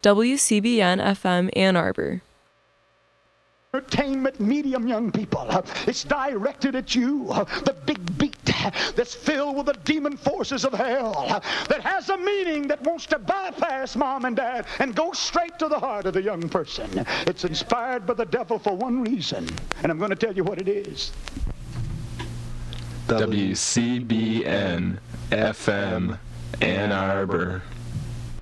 WCBN FM Ann Arbor. Entertainment medium, young people. It's directed at you. The big beat that's filled with the demon forces of hell, that has a meaning that wants to bypass mom and dad and go straight to the heart of the young person. It's inspired by the devil for one reason, and I'm going to tell you what it is. WCBN FM Ann Arbor.